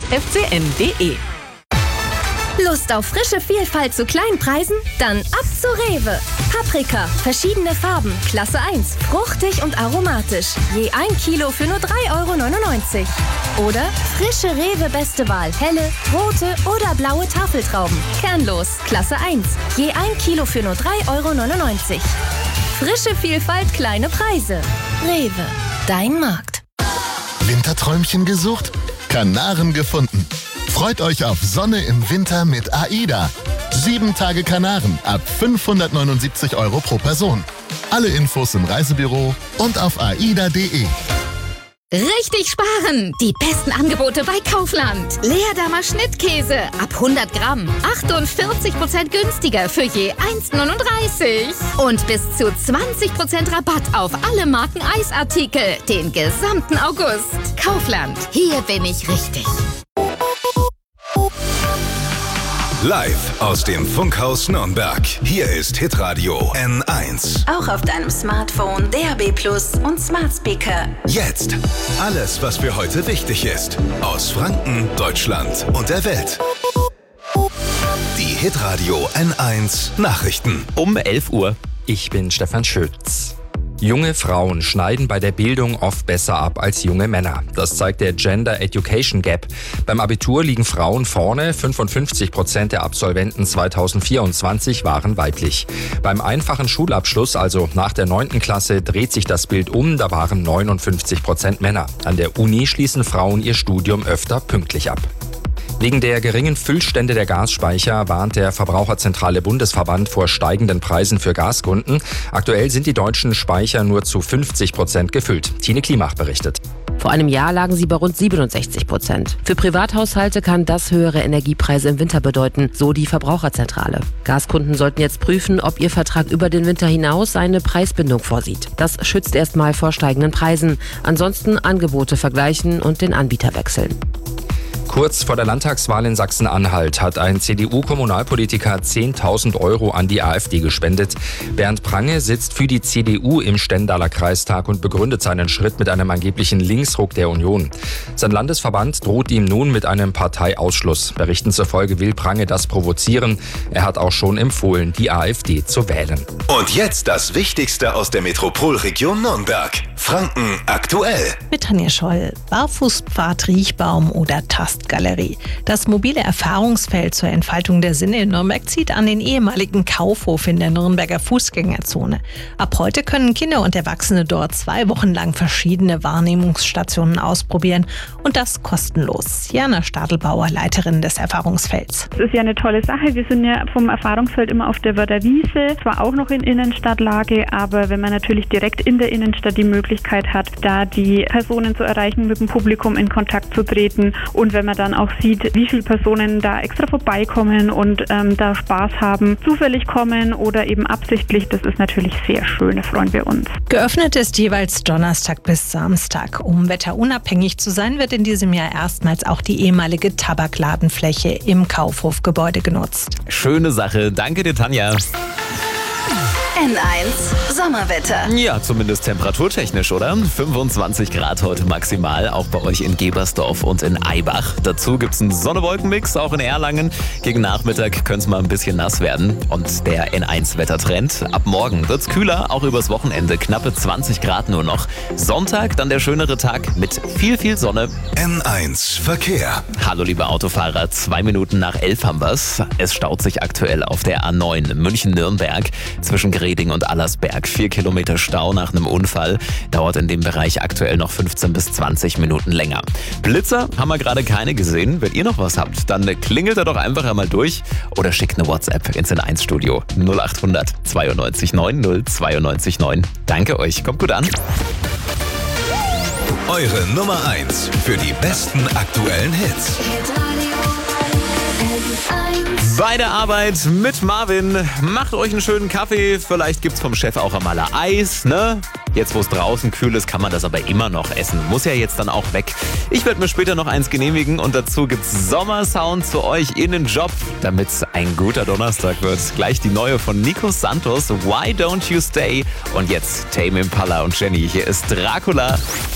fcn.de. Lust auf frische Vielfalt zu kleinen Preisen? Dann ab zu Rewe. Paprika, verschiedene Farben, Klasse 1, fruchtig und aromatisch. Je 1 Kilo für nur 3,99 €. Oder frische Rewe Beste Wahl, helle, rote oder blaue Tafeltrauben. Kernlos, Klasse 1. Je 1 Kilo für nur 3,99 €. Frische Vielfalt, kleine Preise. Rewe, dein Markt. Winterträumchen gesucht? Kanaren gefunden. Freut euch auf Sonne im Winter mit AIDA. 7 Tage Kanaren ab 579 € pro Person. Alle Infos im Reisebüro und auf aida.de. Richtig sparen! Die besten Angebote bei Kaufland. Leerdammer Schnittkäse ab 100 Gramm. 48% günstiger für je 1,39 €. Und bis zu 20% Rabatt auf alle Marken Eisartikel. Den gesamten August. Kaufland. Hier bin ich richtig. Live aus dem Funkhaus Nürnberg. Hier ist Hitradio N1. Auch auf deinem Smartphone, DAB+ und Smart Speaker. Jetzt alles, was für heute wichtig ist. Aus Franken, Deutschland und der Welt. Die Hitradio N1 Nachrichten. Um 11 Uhr. Ich bin Stefan Schütz. Junge Frauen schneiden bei der Bildung oft besser ab als junge Männer. Das zeigt der Gender Education Gap. Beim Abitur liegen Frauen vorne. 55% der Absolventen 2024 waren weiblich. Beim einfachen Schulabschluss, also nach der 9. Klasse, dreht sich das Bild um. Da waren 59% Männer. An der Uni schließen Frauen ihr Studium öfter pünktlich ab. Wegen der geringen Füllstände der Gasspeicher warnt der Verbraucherzentrale Bundesverband vor steigenden Preisen für Gaskunden. Aktuell sind die deutschen Speicher nur zu 50% gefüllt. Tine Klimach berichtet. Vor einem Jahr lagen sie bei rund 67%. Für Privathaushalte kann das höhere Energiepreise im Winter bedeuten, so die Verbraucherzentrale. Gaskunden sollten jetzt prüfen, ob ihr Vertrag über den Winter hinaus eine Preisbindung vorsieht. Das schützt erstmal vor steigenden Preisen. Ansonsten Angebote vergleichen und den Anbieter wechseln. Kurz vor der Landtagswahl in Sachsen-Anhalt hat ein CDU-Kommunalpolitiker 10.000 € an die AfD gespendet. Bernd Prange sitzt für die CDU im Stendaler Kreistag und begründet seinen Schritt mit einem angeblichen Linksruck der Union. Sein Landesverband droht ihm nun mit einem Parteiausschluss. Berichten zufolge will Prange das provozieren. Er hat auch schon empfohlen, die AfD zu wählen. Und jetzt das Wichtigste aus der Metropolregion Nürnberg. Franken aktuell. Mit Tanja Scholl. Barfußpfad, Riechbaum oder Tastgalerie. Das mobile Erfahrungsfeld zur Entfaltung der Sinne in Nürnberg zieht an den ehemaligen Kaufhof in der Nürnberger Fußgängerzone. Ab heute können Kinder und Erwachsene dort 2 Wochen lang verschiedene Wahrnehmungsstationen ausprobieren und das kostenlos. Jana Stadelbauer, Leiterin des Erfahrungsfelds. Das ist ja eine tolle Sache. Wir sind ja vom Erfahrungsfeld immer auf der Wörder Wiese, zwar auch noch in Innenstadtlage, aber wenn man natürlich direkt in der Innenstadt die Möglichkeit hat, da die Personen zu erreichen, mit dem Publikum in Kontakt zu treten und wenn man dann auch sieht, wie viele Personen da extra vorbeikommen und da Spaß haben, zufällig kommen oder eben absichtlich, das ist natürlich sehr schön, da freuen wir uns. Geöffnet ist jeweils Donnerstag bis Samstag. Um wetterunabhängig zu sein, wird in diesem Jahr erstmals auch die ehemalige Tabakladenfläche im Kaufhofgebäude genutzt. Schöne Sache, danke dir Tanja. N1 Sommerwetter. Ja, zumindest temperaturtechnisch, oder? 25 Grad heute maximal, auch bei euch in Gebersdorf und in Eibach. Dazu gibt's einen Sonne-Wolken-Mix, auch in Erlangen. Gegen Nachmittag könnte es mal ein bisschen nass werden. Und der N1-Wettertrend. Ab morgen wird's kühler, auch übers Wochenende. Knappe 20 Grad nur noch. Sonntag dann der schönere Tag mit viel Sonne. N1 Verkehr. Hallo liebe Autofahrer, 2 Minuten nach 11 haben wir's. Es staut sich aktuell auf der A9 München-Nürnberg zwischen Reding und Allersberg. 4 Kilometer Stau nach einem Unfall. Dauert in dem Bereich aktuell noch 15 bis 20 Minuten länger. Blitzer haben wir gerade keine gesehen. Wenn ihr noch was habt, dann klingelt da doch einfach einmal durch oder schickt eine WhatsApp ins N1-Studio 0800 92 9 092 9. Danke euch, kommt gut an. Eure Nummer 1 für die besten aktuellen Hits. Bei der Arbeit mit Marvin. Macht euch einen schönen Kaffee. Vielleicht gibt's vom Chef auch einmal Eis, ne? Jetzt, wo es draußen kühl ist, kann man das aber immer noch essen. Muss ja jetzt dann auch weg. Ich werde mir später noch eins genehmigen und dazu gibt's Sommersound zu euch in den Job, damit's ein guter Donnerstag wird. Gleich die neue von Nico Santos, Why Don't You Stay? Und jetzt Tame Impala und Jenny. Hier ist Dracula.